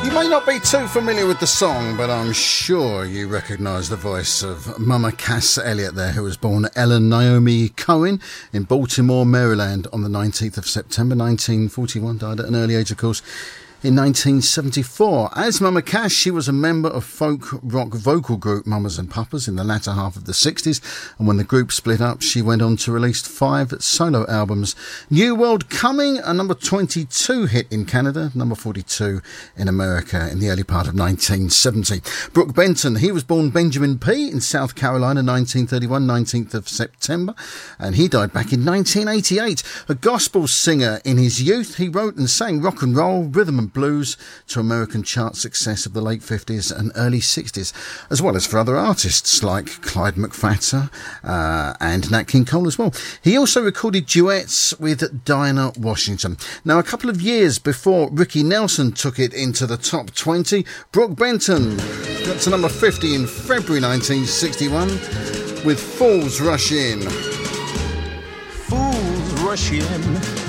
You may not be too familiar with the song, but I'm sure you recognise the voice of Mama Cass Elliot there, who was born Ellen Naomi Cohen in Baltimore, Maryland on the 19th of September 1941, died at an early age, of course, in 1974. As Mama Cass, she was a member of folk rock vocal group Mamas and Papas in the latter half of the 60s, and when the group split up, she went on to release 5 solo albums. New World Coming, a number 22 hit in Canada, number 42 in America in the early part of 1970. Brook Benton, he was born Benjamin P. in South Carolina, 1931, 19th of September, and he died back in 1988. A gospel singer in his youth, he wrote and sang rock and roll, rhythm and blues to American chart success of the late 50s and early 60s, as well as for other artists like Clyde McPhatter and Nat King Cole as well. He also recorded duets with Dinah Washington. Now, a couple of years before Ricky Nelson took it into the top 20, Brook Benton got to number 50 in February 1961 with Fools Rush In. Fools rush in